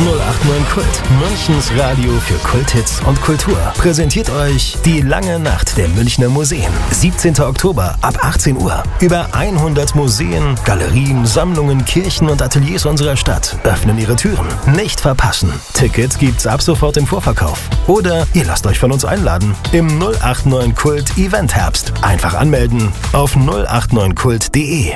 089 Kult, Münchens Radio für Kulthits und Kultur. Präsentiert euch die lange Nacht der Münchner Museen. 17. Oktober ab 18 Uhr. Über 100 Museen, Galerien, Sammlungen, Kirchen und Ateliers unserer Stadt öffnen ihre Türen. Nicht verpassen. Tickets gibt's ab sofort im Vorverkauf. Oder ihr lasst euch von uns einladen. Im 089 Kult Event Herbst. Einfach anmelden auf 089kult.de.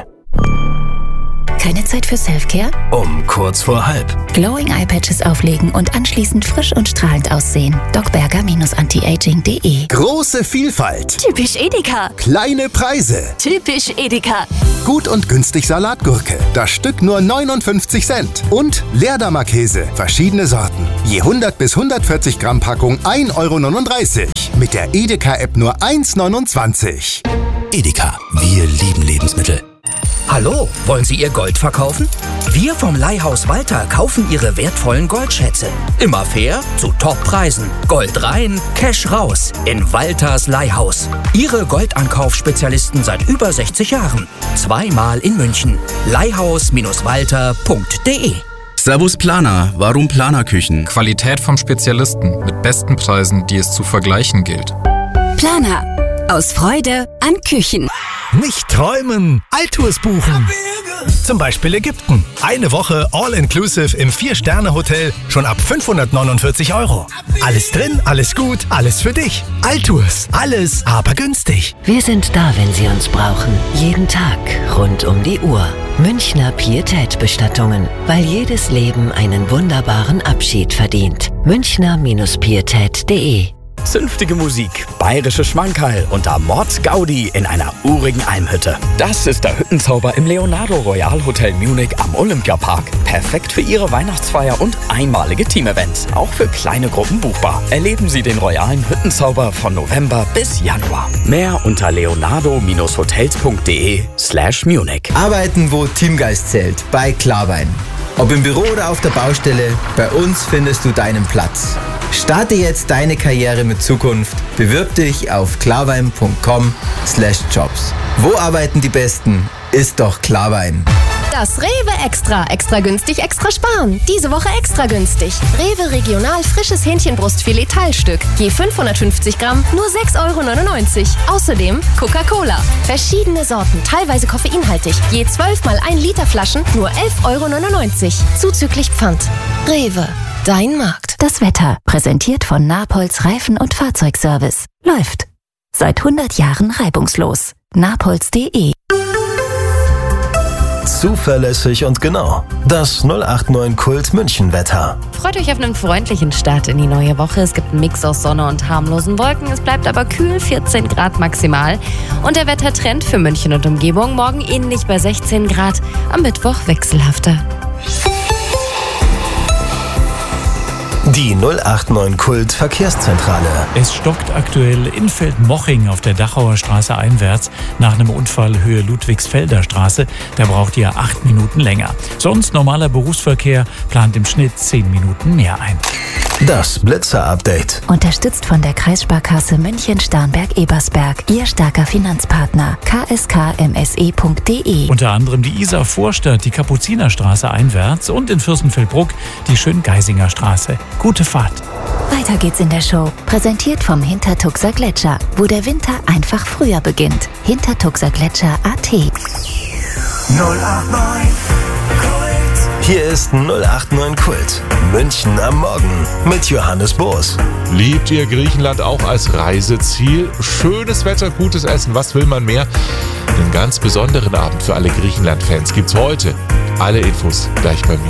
Keine Zeit für Selfcare? Um kurz vor halb. Glowing Eye Patches auflegen und anschließend frisch und strahlend aussehen. docberger-antiaging.de. Große Vielfalt. Typisch Edeka. Kleine Preise. Typisch Edeka. Gut und günstig Salatgurke. Das Stück nur 59 Cent. Und Leerdammer-Käse. Verschiedene Sorten. Je 100 bis 140 Gramm Packung 1,39 €. Mit der Edeka-App nur 1,29 €. Edeka, wir lieben Lebensmittel. Hallo, wollen Sie Ihr Gold verkaufen? Wir vom Leihhaus Walter kaufen Ihre wertvollen Goldschätze. Immer fair, zu Toppreisen. Gold rein, Cash raus. In Walters Leihhaus. Ihre Goldankaufspezialisten seit über 60 Jahren. Zweimal in München. Leihhaus-walter.de. Servus Planer, warum Planerküchen? Qualität vom Spezialisten mit besten Preisen, die es zu vergleichen gilt. Planer. Aus Freude an Küchen. Nicht träumen, Alltours buchen. Zum Beispiel Ägypten. Eine Woche All-Inclusive im 4-Sterne-Hotel schon ab 549 €. Alles drin, alles gut, alles für dich. Alltours, alles aber günstig. Wir sind da, wenn Sie uns brauchen. Jeden Tag, rund um die Uhr. Münchner Pietät-Bestattungen. Weil jedes Leben einen wunderbaren Abschied verdient. Münchner-Pietät.de. Zünftige Musik, bayerische Schmankerl und Mordsgaudi in einer urigen Almhütte. Das ist der Hüttenzauber im Leonardo Royal Hotel Munich am Olympiapark. Perfekt für Ihre Weihnachtsfeier und einmalige Teamevents. Auch für kleine Gruppen buchbar. Erleben Sie den royalen Hüttenzauber von November bis Januar. Mehr unter leonardo-hotels.de/Munich. Arbeiten, wo Teamgeist zählt, bei Klarwein. Ob im Büro oder auf der Baustelle, bei uns findest du deinen Platz. Starte jetzt deine Karriere mit Zukunft. Bewirb dich auf klarwein.com/jobs. Wo arbeiten die Besten? Ist doch Klarwein. Das Rewe Extra. Extra günstig, extra sparen. Diese Woche extra günstig. Rewe Regional frisches Hähnchenbrustfilet Teilstück. Je 550 Gramm, nur 6,99 €. Außerdem Coca-Cola. Verschiedene Sorten, teilweise koffeinhaltig. Je 12 mal 1 Liter Flaschen, nur 11,99 €. Zuzüglich Pfand. Rewe. Dein Markt. Das Wetter, präsentiert von Napolz Reifen- und Fahrzeugservice. Läuft. Seit 100 Jahren reibungslos. napolz.de. Zuverlässig und genau. Das 089 Kult München Wetter. Freut euch auf einen freundlichen Start in die neue Woche. Es gibt einen Mix aus Sonne und harmlosen Wolken. Es bleibt aber kühl, 14 Grad maximal. Und der Wettertrend für München und Umgebung morgen ähnlich bei 16 Grad. Am Mittwoch wechselhafter. Die 089 Kult Verkehrszentrale. Es stockt aktuell in Feldmoching auf der Dachauer Straße einwärts nach einem Unfall Höhe Ludwigsfelder Straße. Da braucht ihr 8 Minuten länger. Sonst normaler Berufsverkehr plant im Schnitt 10 Minuten mehr ein. Das Blitzer-Update. Unterstützt von der Kreissparkasse München-Starnberg-Ebersberg. Ihr starker Finanzpartner. kskmse.de. Unter anderem die Isar-Vorstadt, die Kapuzinerstraße einwärts und in Fürstenfeldbruck die Schöngeisinger Straße. Gute Fahrt. Weiter geht's in der Show. Präsentiert vom Hintertuxer Gletscher, wo der Winter einfach früher beginnt. Hintertuxergletscher.at. 089 Hier ist 089 Kult. München am Morgen mit Johannes Boos. Liebt ihr Griechenland auch als Reiseziel? Schönes Wetter, gutes Essen, was will man mehr? Einen ganz besonderen Abend für alle Griechenland-Fans gibt's heute. Alle Infos gleich bei mir.